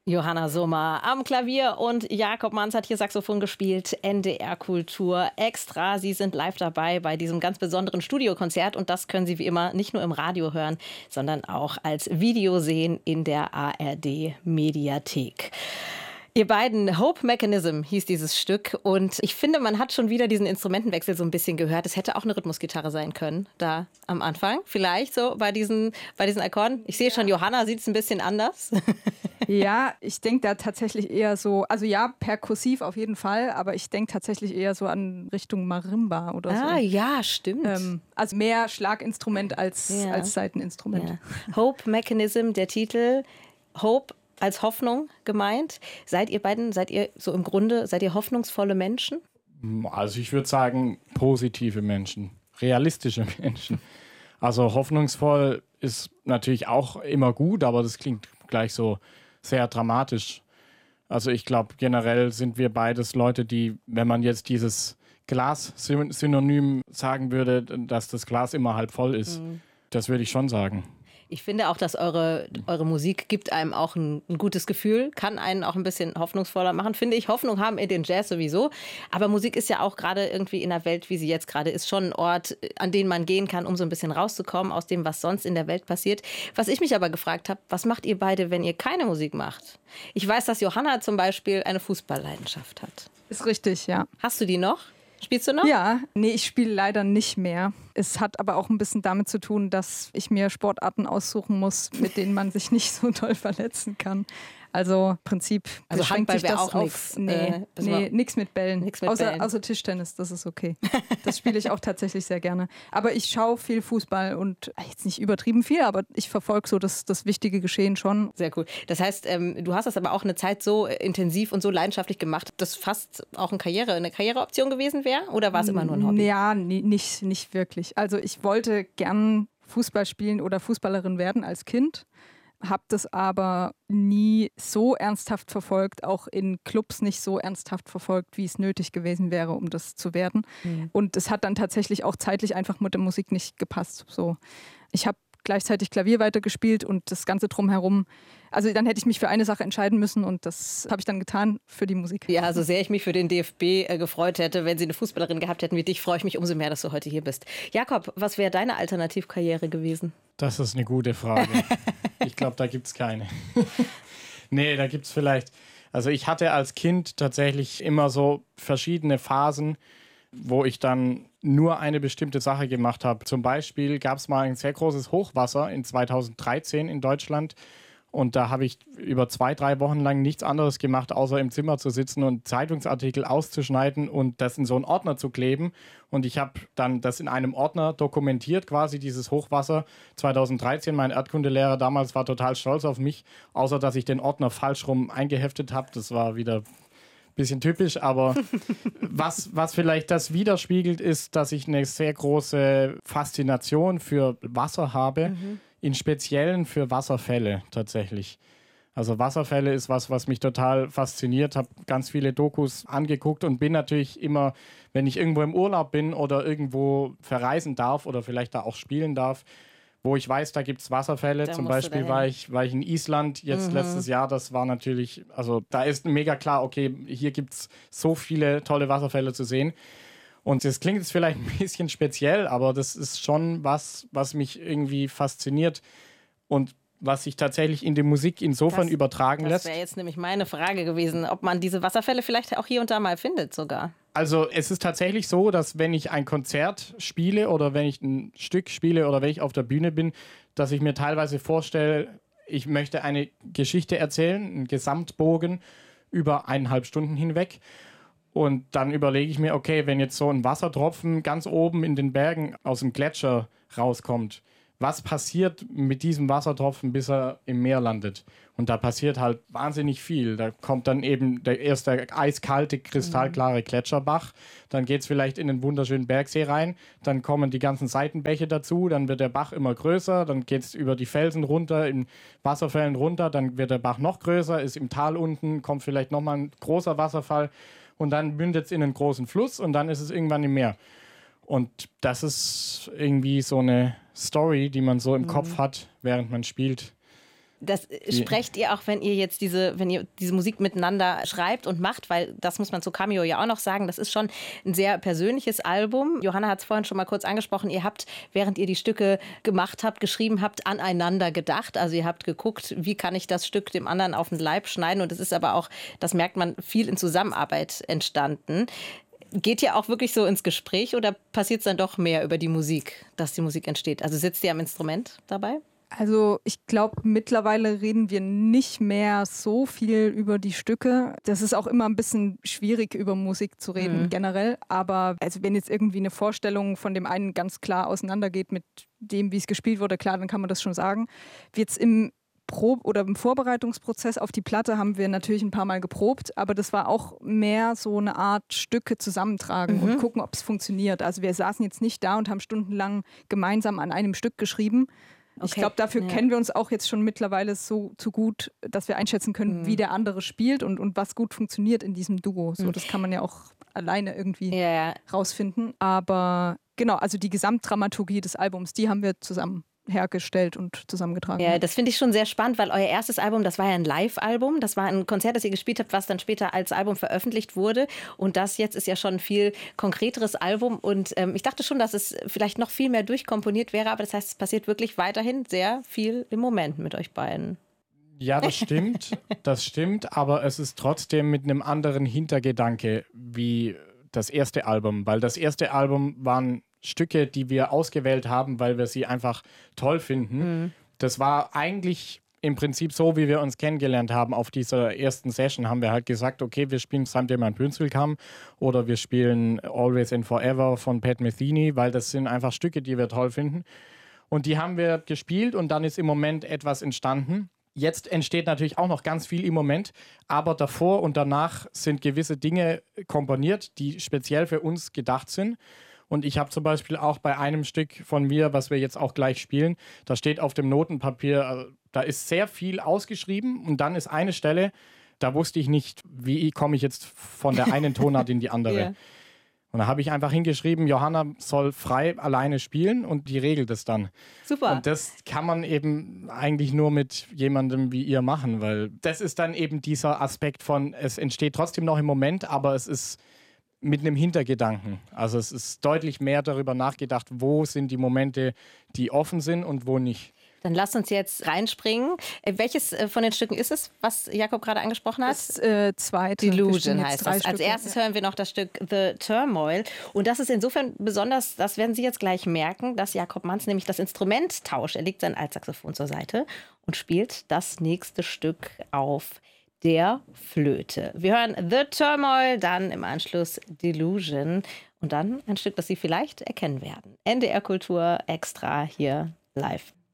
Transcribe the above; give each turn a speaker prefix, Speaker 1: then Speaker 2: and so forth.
Speaker 1: Johanna Sommer am Klavier und Jakob Manz hat hier Saxophon gespielt. NDR Kultur Extra. Sie sind live dabei bei diesem ganz besonderen Studiokonzert und das können Sie wie immer nicht nur im Radio hören, sondern auch als Video sehen in der ARD Mediathek. Ihr beiden, Hope Mechanism hieß dieses Stück und ich finde, man hat schon wieder diesen Instrumentenwechsel so ein bisschen gehört. Es hätte auch eine Rhythmusgitarre sein können, da am Anfang, vielleicht so bei diesen Akkorden. Ich sehe schon, Johanna sieht es ein bisschen anders.
Speaker 2: Ja, ich denke da tatsächlich eher so, also ja, perkussiv auf jeden Fall, aber ich denke tatsächlich eher so an Richtung Marimba oder so.
Speaker 1: Ah ja, stimmt.
Speaker 2: Also mehr Schlaginstrument als Saiteninstrument.
Speaker 1: Ja. Hope Mechanism, der Titel. Hope als Hoffnung gemeint. Seid ihr beiden, seid ihr hoffnungsvolle Menschen?
Speaker 3: Also ich würde sagen, positive Menschen, realistische Menschen. Also hoffnungsvoll ist natürlich auch immer gut, aber das klingt gleich so sehr dramatisch. Also ich glaube, generell sind wir beides Leute, die, wenn man jetzt dieses Glas-Synonym sagen würde, dass das Glas immer halb voll ist, das würde ich schon sagen.
Speaker 1: Ich finde auch, dass eure Musik gibt einem auch ein gutes Gefühl, kann einen auch ein bisschen hoffnungsvoller machen. Finde ich, Hoffnung haben in den Jazz sowieso. Aber Musik ist ja auch gerade irgendwie in der Welt, wie sie jetzt gerade ist, schon ein Ort, an den man gehen kann, um so ein bisschen rauszukommen aus dem, was sonst in der Welt passiert. Was ich mich aber gefragt habe, was macht ihr beide, wenn ihr keine Musik macht? Ich weiß, dass Johanna zum Beispiel eine Fußballleidenschaft hat.
Speaker 2: Ist richtig, ja.
Speaker 1: Hast du die noch? Spielst du noch?
Speaker 2: Ja, nee, ich spiele leider nicht mehr. Es hat aber auch ein bisschen damit zu tun, dass ich mir Sportarten aussuchen muss, mit denen man sich nicht so toll verletzen kann. Also im Prinzip
Speaker 1: also Handball wäre auch
Speaker 2: nichts. Nee, nichts mit Bällen.
Speaker 1: Nix mit Bällen.
Speaker 2: Außer Tischtennis, das ist okay. Das spiele ich auch tatsächlich sehr gerne. Aber ich schaue viel Fußball und jetzt nicht übertrieben viel, aber ich verfolge so das wichtige Geschehen schon.
Speaker 1: Sehr cool. Das heißt, du hast das aber auch eine Zeit so intensiv und so leidenschaftlich gemacht, dass fast auch eine Karriereoption gewesen wäre? Oder war es immer nur ein Hobby?
Speaker 2: Ja, nicht wirklich. Also ich wollte gern Fußball spielen oder Fußballerin werden als Kind. Habe das aber nie so ernsthaft verfolgt, auch in Clubs nicht so ernsthaft verfolgt, wie es nötig gewesen wäre, um das zu werden. Und es hat dann tatsächlich auch zeitlich einfach mit der Musik nicht gepasst. So. Ich habe gleichzeitig Klavier weitergespielt und das Ganze drumherum. Also dann hätte ich mich für eine Sache entscheiden müssen und das habe ich dann getan für die Musik.
Speaker 1: Ja, so sehr ich mich für den DFB gefreut hätte, wenn sie eine Fußballerin gehabt hätten wie dich, freue ich mich umso mehr, dass du heute hier bist. Jakob, was wäre deine Alternativkarriere gewesen?
Speaker 3: Das ist eine gute Frage. Ich glaube, da gibt es keine. Nee, da gibt es vielleicht. Also ich hatte als Kind tatsächlich immer so verschiedene Phasen, wo ich dann nur eine bestimmte Sache gemacht habe. Zum Beispiel gab es mal ein sehr großes Hochwasser in 2013 in Deutschland. Und da habe ich über 2-3 Wochen lang nichts anderes gemacht, außer im Zimmer zu sitzen und Zeitungsartikel auszuschneiden und das in so einen Ordner zu kleben. Und ich habe dann das in einem Ordner dokumentiert, quasi dieses Hochwasser 2013. Mein Erdkundelehrer damals war total stolz auf mich, außer dass ich den Ordner falsch rum eingeheftet habe. Das war wieder bisschen typisch, aber was vielleicht das widerspiegelt, ist, dass ich eine sehr große Faszination für Wasser habe, in Speziellen für Wasserfälle tatsächlich. Also Wasserfälle ist was mich total fasziniert, habe ganz viele Dokus angeguckt und bin natürlich immer, wenn ich irgendwo im Urlaub bin oder irgendwo verreisen darf oder vielleicht da auch spielen darf, wo ich weiß, da gibt es Wasserfälle. Zum Beispiel war ich in Island jetzt letztes Jahr. Das war natürlich, also da ist mega klar, okay, hier gibt es so viele tolle Wasserfälle zu sehen. Und das klingt jetzt vielleicht ein bisschen speziell, aber das ist schon was mich irgendwie fasziniert und was sich tatsächlich in die Musik insofern übertragen lässt.
Speaker 1: Das wäre jetzt nämlich meine Frage gewesen, ob man diese Wasserfälle vielleicht auch hier und da mal findet sogar.
Speaker 3: Also es ist tatsächlich so, dass wenn ich ein Konzert spiele oder wenn ich ein Stück spiele oder wenn ich auf der Bühne bin, dass ich mir teilweise vorstelle, ich möchte eine Geschichte erzählen, einen Gesamtbogen über 1,5 Stunden hinweg. Und dann überlege ich mir, okay, wenn jetzt so ein Wassertropfen ganz oben in den Bergen aus dem Gletscher rauskommt, was passiert mit diesem Wassertropfen, bis er im Meer landet? Und da passiert halt wahnsinnig viel. Da kommt dann eben der erste eiskalte, kristallklare Gletscherbach. Dann geht es vielleicht in den wunderschönen Bergsee rein. Dann kommen die ganzen Seitenbäche dazu. Dann wird der Bach immer größer. Dann geht es über die Felsen runter, in Wasserfällen runter. Dann wird der Bach noch größer, ist im Tal unten, kommt vielleicht nochmal ein großer Wasserfall. Und dann mündet es in einen großen Fluss und dann ist es irgendwann im Meer. Und das ist irgendwie so eine Story, die man so im Kopf hat, während man spielt.
Speaker 1: Das sprecht ihr auch, wenn ihr diese Musik miteinander schreibt und macht, weil das muss man zu Cameo ja auch noch sagen, das ist schon ein sehr persönliches Album. Johanna hat es vorhin schon mal kurz angesprochen, ihr habt, während ihr die Stücke gemacht habt, geschrieben habt, aneinander gedacht. Also ihr habt geguckt, wie kann ich das Stück dem anderen auf den Leib schneiden, und es ist aber auch, das merkt man, viel in Zusammenarbeit entstanden. Geht ihr auch wirklich so ins Gespräch oder passiert es dann doch mehr über die Musik, dass die Musik entsteht? Also sitzt ihr am Instrument dabei?
Speaker 2: Also ich glaube, mittlerweile reden wir nicht mehr so viel über die Stücke. Das ist auch immer ein bisschen schwierig, über Musik zu reden generell. Aber also wenn jetzt irgendwie eine Vorstellung von dem einen ganz klar auseinandergeht mit dem, wie es gespielt wurde, klar, dann kann man das schon sagen. Jetzt im Vorbereitungsprozess auf die Platte haben wir natürlich ein paar Mal geprobt, aber das war auch mehr so eine Art Stücke zusammentragen und gucken, ob es funktioniert. Also wir saßen jetzt nicht da und haben stundenlang gemeinsam an einem Stück geschrieben. Okay. Ich glaube, dafür kennen wir uns auch jetzt schon mittlerweile so zu gut, dass wir einschätzen können, wie der andere spielt und was gut funktioniert in diesem Duo. So, das kann man ja auch alleine irgendwie rausfinden. Aber genau, also die Gesamtdramaturgie des Albums, die haben wir zusammen hergestellt und zusammengetragen.
Speaker 1: Ja, das finde ich schon sehr spannend, weil euer erstes Album, das war ja ein Live-Album. Das war ein Konzert, das ihr gespielt habt, was dann später als Album veröffentlicht wurde. Und das jetzt ist ja schon ein viel konkreteres Album. Und ich dachte schon, dass es vielleicht noch viel mehr durchkomponiert wäre. Aber das heißt, es passiert wirklich weiterhin sehr viel im Moment mit euch beiden.
Speaker 3: Ja, das stimmt. Aber es ist trotzdem mit einem anderen Hintergedanke wie das erste Album. Weil das erste Album waren Stücke, die wir ausgewählt haben, weil wir sie einfach toll finden. Das war eigentlich im Prinzip so, wie wir uns kennengelernt haben. Auf dieser ersten Session haben wir halt gesagt, okay, wir spielen Someday My Prince Will Come oder wir spielen Always and Forever von Pat Metheny, weil das sind einfach Stücke, die wir toll finden. Und die haben wir gespielt und dann ist im Moment etwas entstanden. Jetzt entsteht natürlich auch noch ganz viel im Moment, aber davor und danach sind gewisse Dinge komponiert, die speziell für uns gedacht sind. Und ich habe zum Beispiel auch bei einem Stück von mir, was wir jetzt auch gleich spielen, da steht auf dem Notenpapier, da ist sehr viel ausgeschrieben und dann ist eine Stelle, da wusste ich nicht, wie komme ich jetzt von der einen Tonart in die andere. Yeah. Und da habe ich einfach hingeschrieben, Johanna soll frei alleine spielen und die regelt es dann.
Speaker 1: Super.
Speaker 3: Und das kann man eben eigentlich nur mit jemandem wie ihr machen, weil das ist dann eben dieser Aspekt von, es entsteht trotzdem noch im Moment, aber es ist mit einem Hintergedanken. Also es ist deutlich mehr darüber nachgedacht, wo sind die Momente, die offen sind und wo nicht.
Speaker 1: Dann lasst uns jetzt reinspringen. Welches von den Stücken ist es, was Jakob gerade angesprochen hat?
Speaker 2: Das zweite.
Speaker 1: Delusion heißt das. Als erstes hören wir noch das Stück The Turmoil. Und das ist insofern besonders, das werden Sie jetzt gleich merken, dass Jakob Manz nämlich das Instrument tauscht. Er legt sein Altsaxophon zur Seite und spielt das nächste Stück auf der Flöte. Wir hören The Turmoil, dann im Anschluss Delusion und dann ein Stück, das Sie vielleicht erkennen werden. NDR Kultur extra hier live.